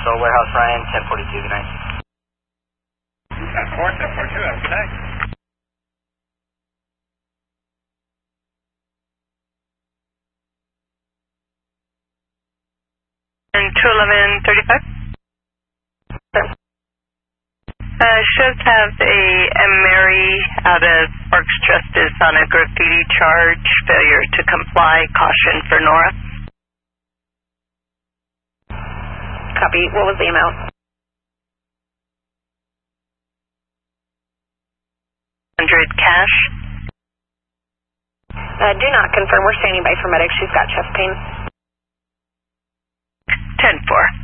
So Warehouse Ryan, 1042, good night. 1042, have a good night. And 21135? Should have a Mary out of Parks Justice on a graffiti charge, failure to comply, caution for Nora. Copy. What was the amount? 100 cash. Do not confirm. We're standing by for medics. She's got chest pain. 10-4.